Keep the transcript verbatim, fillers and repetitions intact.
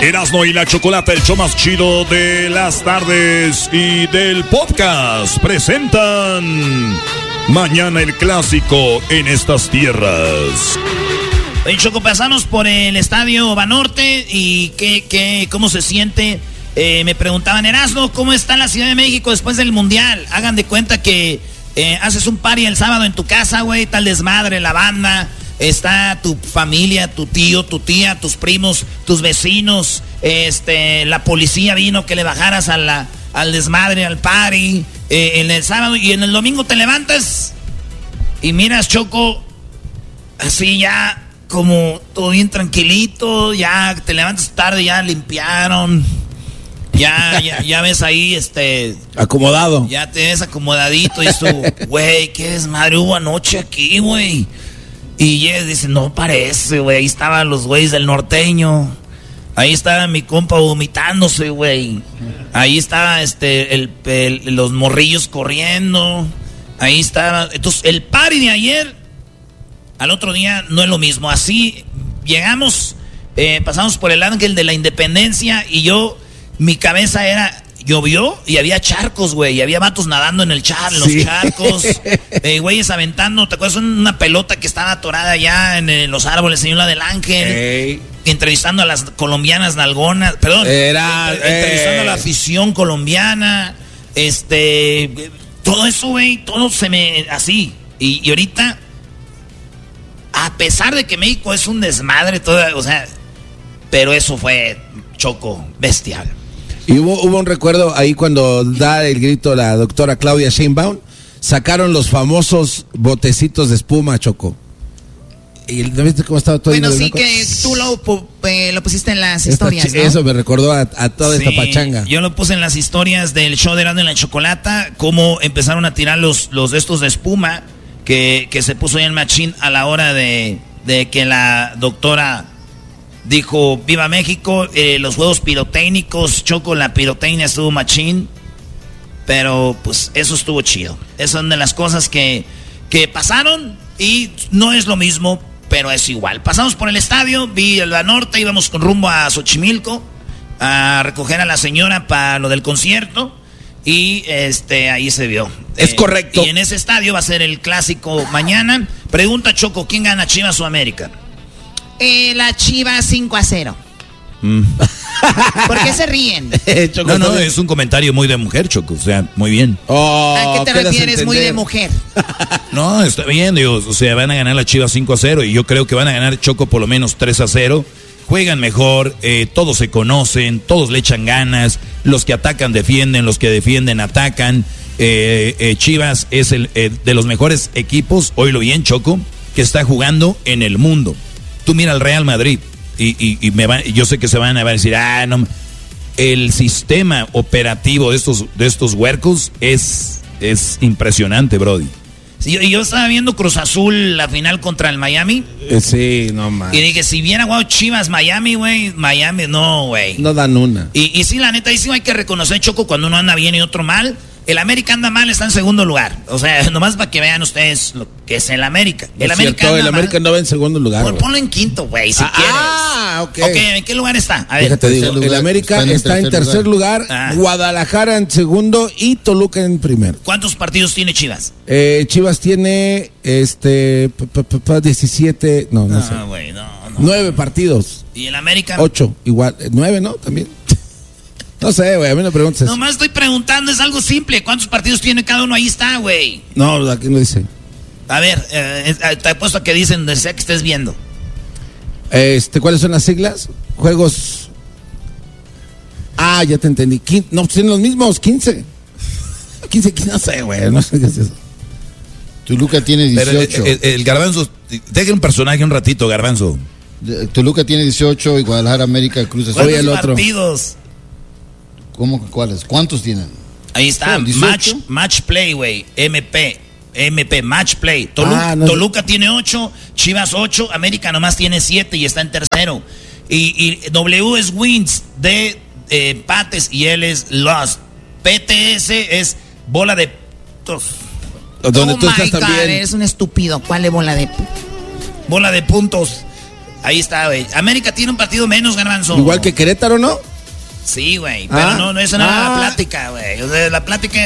Erasmo y la Chocolata, el show más chido de las tardes y del podcast, presentan Mañana el Clásico en estas tierras. Oye, Choco, pasamos por el estadio Banorte y ¿qué, qué, cómo se siente? Eh, me preguntaban, Erasmo, ¿cómo está la Ciudad de México después del Mundial? Hagan de cuenta que eh, haces un party el sábado en tu casa, güey, tal desmadre, la banda... Está tu familia, tu tío, tu tía, tus primos, tus vecinos, este, la policía vino que le bajaras a la, al desmadre, al party, eh, en el sábado y en el domingo te levantas y miras, Choco, así ya como todo bien tranquilito, ya te levantas tarde, ya limpiaron, ya, ya, ya ves ahí, este... Acomodado. Ya te ves acomodadito y tú, güey, qué desmadre hubo anoche aquí, güey. Y Jess dice, no parece, güey, ahí estaban los güeyes del norteño. Ahí estaba mi compa vomitándose, güey. Ahí estaba este, el, el, los morrillos corriendo. Ahí estaba. Entonces, el party de ayer, al otro día, no es lo mismo. Así, llegamos, eh, pasamos por el Ángel de la Independencia y yo, mi cabeza era... Llovió y había charcos, güey. Y había vatos nadando en el char, en los sí. charcos. Eh, güeyes aventando. ¿Te acuerdas? Una pelota que estaba atorada allá en eh, los árboles, en la del Ángel. Ey. Entrevistando a las colombianas nalgonas. Perdón. Era, entre, entrevistando a la afición colombiana. Este. Todo eso, güey. Todo se me. Así. Y, y ahorita. A pesar de que México es un desmadre, toda, o sea. Pero eso fue, Choco, bestial. Y hubo, hubo un recuerdo ahí cuando da el grito la doctora Claudia Sheinbaum, sacaron los famosos botecitos de espuma, Choco. ¿Y viste cómo estaba todo? Bueno, sí que tú lo, eh, lo pusiste en las esta, historias, ¿no? Eso me recordó a, a toda sí, esta pachanga. Yo lo puse en las historias del show de Erasmo y la Chocolata, cómo empezaron a tirar los, los de estos de espuma que, que se puso ahí en machín a la hora de, de que la doctora... Dijo, viva México, eh, los juegos pirotécnicos, Choco, la pirotecnia estuvo machín, pero pues eso estuvo chido. Esas son de las cosas que, que pasaron y no es lo mismo, pero es igual. Pasamos por el estadio, vi el Banorte, íbamos con rumbo a Xochimilco a recoger a la señora para lo del concierto y este ahí se vio. Es eh, correcto. Y en ese estadio va a ser el clásico mañana. Pregunta, Choco, ¿quién gana, Chivas o América? Eh, la Chivas cinco a cero. Mm. ¿Por qué se ríen? No, no, es un comentario muy de mujer, Choco. O sea, muy bien. Oh, ¿a qué te refieres muy de mujer? No, está bien, digo, o sea, van a ganar la Chivas cinco a cero y yo creo que van a ganar, Choco, por lo menos tres a cero. Juegan mejor, eh, todos se conocen, todos le echan ganas. Los que atacan defienden, los que defienden atacan. Eh, eh, Chivas es el eh, de los mejores equipos, oílo bien, Choco, que está jugando en el mundo. Tú mira al Real Madrid y, y, y me va, yo sé que se van a decir, ah, no. El sistema operativo de estos, de estos huercos es, es impresionante, brody. Sí, yo, yo estaba viendo Cruz Azul, la final contra el Miami. Eh, sí, no más. Y dije, si viera, wow, Chivas, Miami, güey, Miami, no, güey. No dan una. Y, y sí, la neta, ahí sí hay que reconocer, Choco, cuando uno anda bien y otro mal. El América anda mal, está en segundo lugar. O sea, nomás para que vean ustedes lo que es el América. El no América cierto, anda el América mal. no va en segundo lugar. Por, ponlo en quinto, güey, si ah, quieres. Ah, ok. Ok, ¿en qué lugar está? A ver. Déjate digo, lugar, el América está en, está tercer, en tercer lugar, lugar ah. Guadalajara en segundo y Toluca en primero. ¿Cuántos partidos tiene Chivas? Eh, Chivas tiene este p -p -p -p diecisiete, no, no, no sé. Wey, no, no. Nueve partidos. ¿Y el América? Ocho, igual, nueve, ¿no? También. No sé, güey, a mí no preguntes. Nomás estoy preguntando, es algo simple. ¿Cuántos partidos tiene cada uno? Ahí está, güey. No, aquí no dice. A ver, eh, te apuesto a que dicen donde sea que estés viendo. Este, ¿cuáles son las siglas? Juegos. Ah, ya te entendí. Quin... No, tienen los mismos, quince. quince, no sé, güey, no sé qué es eso. Toluca tiene dieciocho. Pero el, el, el Garbanzo, deje un personaje un ratito, Garbanzo. Toluca tiene dieciocho y Guadalajara, América, Cruz Azul. ¿Cuántos el otro? partidos? ¿Cómo? ¿Cuáles? ¿Cuántos tienen? Ahí está, match, match Play, güey, M P, M P, Match Play. Toluca, ah, no. Toluca tiene ocho, Chivas ocho, América nomás tiene siete y está en tercero. Y, y W es wins, D eh, empates y L es lost. P T S es bola de... Donde oh tú my estás God, también. eres un estúpido. ¿Cuál es bola de...? Bola de puntos. Ahí está, güey. América tiene un partido menos, Garbanzo. Igual que Querétaro, ¿no? Sí, güey. Pero ah, no, no, eso no era ah. la plática, güey. O sea, la plática